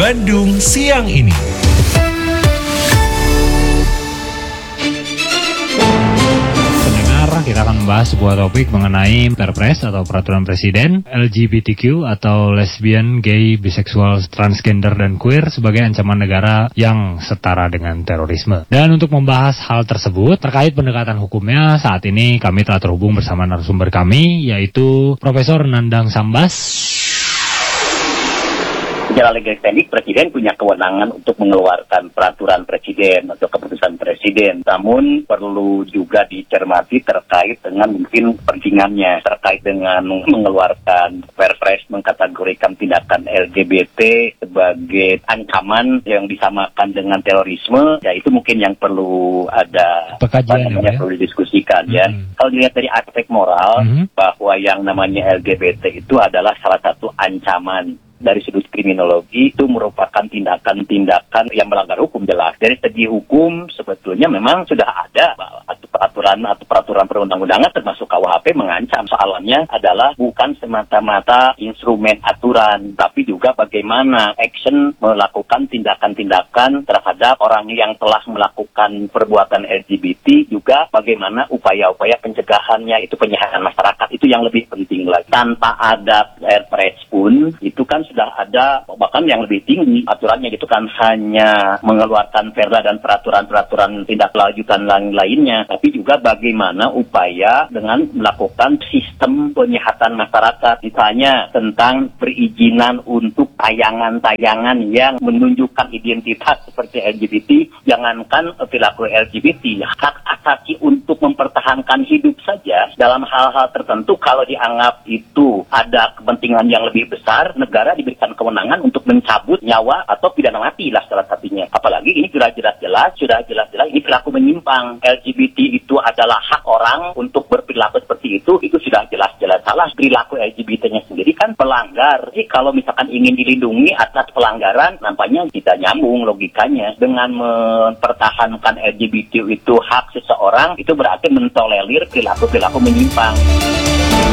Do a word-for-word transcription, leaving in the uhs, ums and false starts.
Bandung Siang Ini. Kita akan membahas sebuah topik mengenai Perpres atau Peraturan Presiden L G B T Q atau lesbian, gay, biseksual, transgender, dan queer sebagai ancaman negara yang setara dengan terorisme. Dan untuk membahas hal tersebut terkait pendekatan hukumnya, saat ini kami telah terhubung bersama narasumber kami, yaitu Profesor Nandang Sambas. Secara legal standing, Presiden punya kewenangan untuk mengeluarkan peraturan Presiden atau keputusan Presiden. Namun perlu juga dicermati terkait dengan mungkin pentingannya, terkait dengan mengeluarkan Perpres mengkategorikan tindakan L G B T sebagai ancaman yang disamakan dengan terorisme. Ya itu mungkin yang perlu ada pekajian, namanya, ya? Perlu didiskusikan hmm. ya. Kalau dilihat dari aspek moral hmm. bahwa yang namanya L G B T itu adalah salah satu ancaman. Dari sudut kriminologi itu merupakan tindakan-tindakan yang melanggar hukum jelas. Dari segi hukum sebetulnya memang sudah ada atau peraturan atau peraturan perundang-undangan termasuk K U H P mengancam. Soalnya adalah bukan semata-mata instrumen aturan, tapi juga bagaimana action melakukan tindakan-tindakan terhadap orang yang telah melakukan perbuatan L G B T, juga bagaimana upaya-upaya pencegahannya, itu penyadaran masyarakat, itu yang lebih penting lagi. Tanpa ada Perpres pun itu kan sudah ada, bahkan yang lebih tinggi aturannya gitu kan, hanya mengeluarkan perda dan peraturan-peraturan tindak lanjutan lain-lainnya, tapi juga bagaimana upaya dengan melakukan sistem penyehatan masyarakat, misalnya tentang perizinan untuk tayangan-tayangan yang menunjukkan identitas seperti L G B T. Jangankan perilaku L G B T, hak asasi untuk mempertahankan hidup saja dalam hal-hal tertentu kalau dianggap itu ada kepentingan yang lebih besar, negara diberikan kewenangan untuk mencabut nyawa atau pidana mati lah salah satunya. Apalagi ini sudah jelas-jelas, sudah jelas-jelas ini perilaku menyimpang. L G B T itu adalah hak orang untuk berperilaku seperti itu, itu sudah jelas-jelas salah. Perilaku L G B T-nya sendiri kan pelanggar. Jadi kalau misalkan ingin dilindungi atas pelanggaran, nampaknya tidak nyambung logikanya. Dengan mempertahankan L G B T itu hak seseorang, itu berarti mentolerir perilaku-perilaku menyimpang.